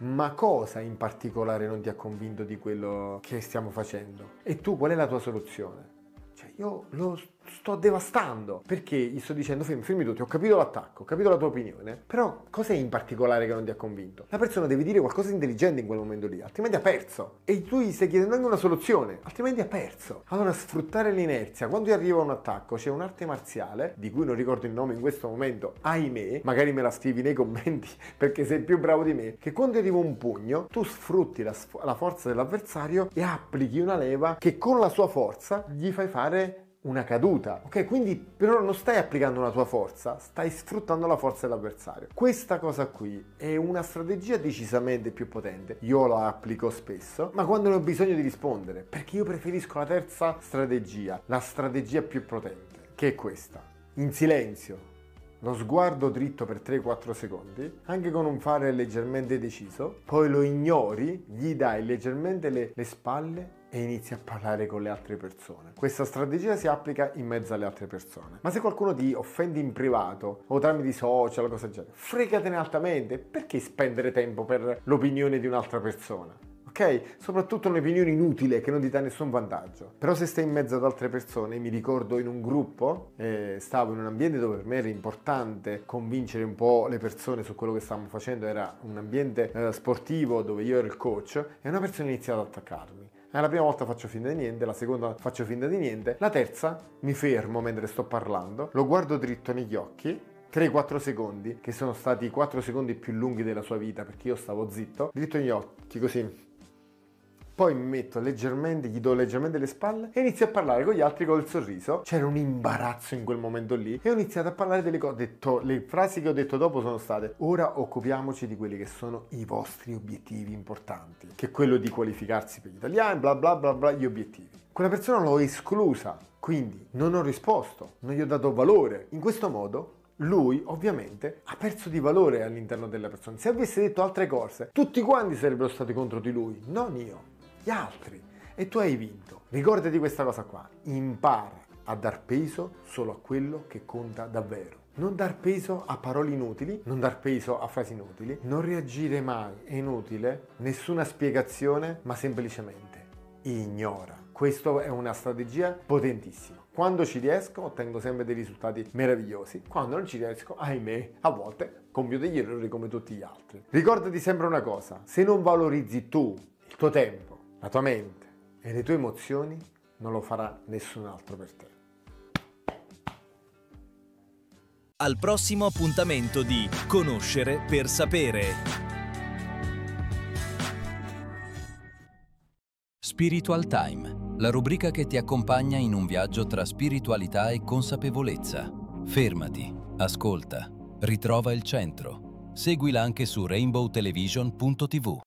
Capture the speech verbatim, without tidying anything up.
ma cosa in particolare non ti ha convinto di quello che stiamo facendo? E tu qual è la tua soluzione? Cioè io lo sto devastando perché gli sto dicendo fermi, fermi tutti, ho capito l'attacco, ho capito la tua opinione, però cos'è in particolare che non ti ha convinto? La persona deve dire qualcosa di intelligente in quel momento lì, altrimenti ha perso, e tu gli stai chiedendo anche una soluzione, altrimenti ha perso. Allora sfruttare l'inerzia, quando ti arriva un attacco c'è un'arte marziale di cui non ricordo il nome in questo momento, ahimè, magari me la scrivi nei commenti perché sei più bravo di me, che quando arriva un pugno tu sfrutti la, la forza dell'avversario e applichi una leva che con la sua forza gli fai fare una caduta, ok? Quindi però non stai applicando una tua forza, stai sfruttando la forza dell'avversario. Questa cosa qui è una strategia decisamente più potente, io la applico spesso, ma quando ne ho bisogno di rispondere, perché io preferisco la terza strategia, la strategia più potente, che è questa: in silenzio, lo sguardo dritto per tre quattro secondi, anche con un fare leggermente deciso, poi lo ignori, gli dai leggermente le, le spalle e inizi a parlare con le altre persone. Questa strategia si applica in mezzo alle altre persone. Ma se qualcuno ti offende in privato o tramite social o cose del genere, fregatene altamente. Perché spendere tempo per l'opinione di un'altra persona? Ok? Soprattutto un'opinione inutile che non ti dà nessun vantaggio. Però se stai in mezzo ad altre persone, mi ricordo in un gruppo, eh, stavo in un ambiente dove per me era importante convincere un po' le persone su quello che stavamo facendo, era un ambiente eh, sportivo dove io ero il coach, e una persona ha iniziato ad attaccarmi. La prima volta faccio finta di niente, la seconda faccio finta di niente, la terza mi fermo mentre sto parlando, lo guardo dritto negli occhi, tre quattro secondi, che sono stati i quattro secondi più lunghi della sua vita perché io stavo zitto, dritto negli occhi così. Poi mi metto leggermente, gli do leggermente le spalle e inizio a parlare con gli altri col sorriso. C'era un imbarazzo in quel momento lì e ho iniziato a parlare delle cose. Ho detto, le frasi che ho detto dopo sono state: ora occupiamoci di quelli che sono i vostri obiettivi importanti, che è quello di qualificarsi per gli italiani, bla bla bla bla, gli obiettivi. Quella persona l'ho esclusa, quindi non ho risposto, non gli ho dato valore. In questo modo lui ovviamente ha perso di valore all'interno della persona. Se avesse detto altre cose, tutti quanti sarebbero stati contro di lui, non io, gli altri, e tu hai vinto. Ricordati questa cosa qua: impara a dar peso solo a quello che conta davvero. Non dar peso a parole inutili, non dar peso a frasi inutili, non reagire mai, è inutile, nessuna spiegazione, ma semplicemente ignora. Questa è una strategia potentissima. Quando ci riesco ottengo sempre dei risultati meravigliosi. Quando non ci riesco, ahimè, a volte compio degli errori come tutti gli altri. Ricordati sempre una cosa: se non valorizzi tu il tuo tempo, la tua mente e le tue emozioni, non lo farà nessun altro per te. Al prossimo appuntamento di Conoscere per Sapere. Spiritual Time, la rubrica che ti accompagna in un viaggio tra spiritualità e consapevolezza. Fermati, ascolta, ritrova il centro. Seguila anche su rainbow television punto tivù.